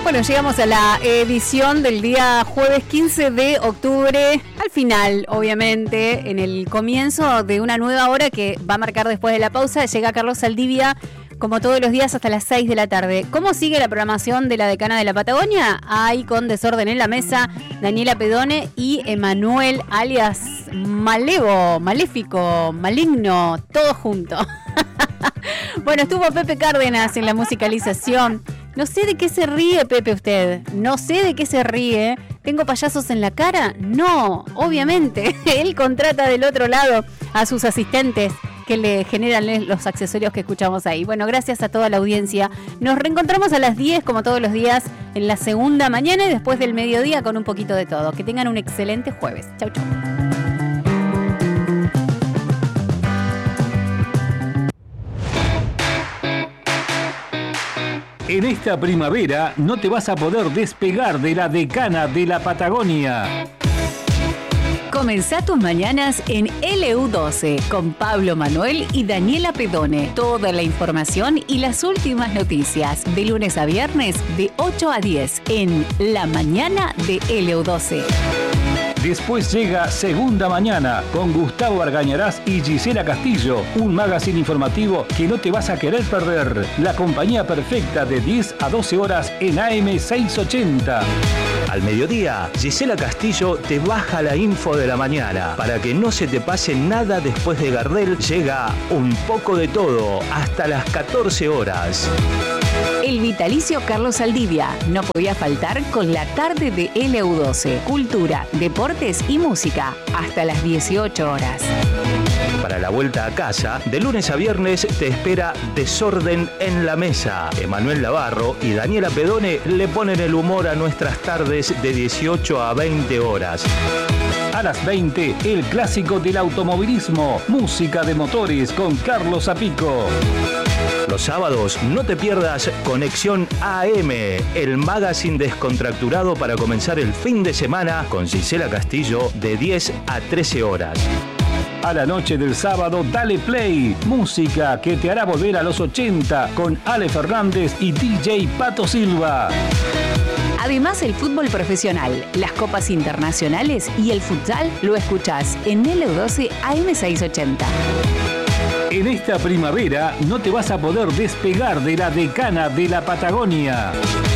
Bueno, llegamos a la edición del día jueves 15 de octubre. Al final, obviamente, en el comienzo de una nueva hora que va a marcar después de la pausa, llega Carlos Saldivia, como todos los días, hasta las 6 de la tarde. ¿Cómo sigue la programación de la Decana de la Patagonia? Ahí con Desorden en la Mesa, Daniela Pedone y Emanuel, alias Malevo, Maléfico, Maligno, todo junto. Bueno, estuvo Pepe Cárdenas en la musicalización. No sé de qué se ríe, Pepe, usted. No sé de qué se ríe. ¿Tengo payasos en la cara? No, obviamente. Él contrata del otro lado a sus asistentes que le generan los accesorios que escuchamos ahí. Bueno, gracias a toda la audiencia. Nos reencontramos a las 10, como todos los días, en la segunda mañana y después del mediodía con un poquito de todo. Que tengan un excelente jueves. Chau, chau. En esta primavera no te vas a poder despegar de la Decana de la Patagonia. Comenzá tus mañanas en LU12 con Pablo Manuel y Daniela Pedone. Toda la información y las últimas noticias de lunes a viernes de 8 a 10 en La Mañana de LU12. Después llega Segunda Mañana con Gustavo Argañarás y Gisela Castillo, un magazine informativo que no te vas a querer perder. La compañía perfecta de 10 a 12 horas en AM 680. Al mediodía, Gisela Castillo te baja la info de la mañana. Para que no se te pase nada después de Gardel, llega Un poco de todo hasta las 14 horas. El vitalicio Carlos Saldivia no podía faltar con la tarde de LU12. Cultura, deportes y música hasta las 18 horas. Para la vuelta a casa, de lunes a viernes te espera Desorden en la Mesa. Emanuel Navarro y Daniela Pedone le ponen el humor a nuestras tardes de 18 a 20 horas. A las 20, el clásico del automovilismo, música de motores con Carlos Zapico. Los sábados no te pierdas Conexión AM, el magazine descontracturado para comenzar el fin de semana con Gisela Castillo de 10 a 13 horas. A la noche del sábado, dale play, música que te hará volver a los 80 con Ale Fernández y DJ Pato Silva. Además, el fútbol profesional, las copas internacionales y el futsal lo escuchás en LU12 AM680. En esta primavera no te vas a poder despegar de la Decana de la Patagonia.